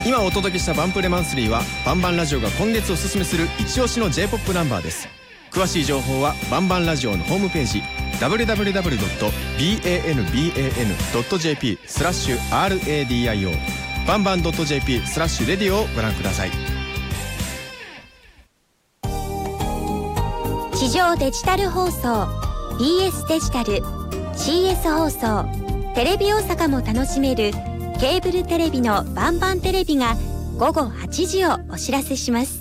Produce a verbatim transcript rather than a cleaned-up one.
今お届けしたバンプレマンスリーはバンバンラジオが今月おすすめする一押しの J-ポップ ナンバーです。詳しい情報はバンバンラジオのホームページ ダブリュダブリュダブリュドットバンバンドットジェーピー スラッシュ アールエーディーアイオー バンバン .jp スラッシュレディオをご覧ください。 地上デジタル放送 ビーエス デジタル シーエス 放送テレビ大阪も楽しめるケーブルテレビのバンバンテレビが午後はちじをお知らせします。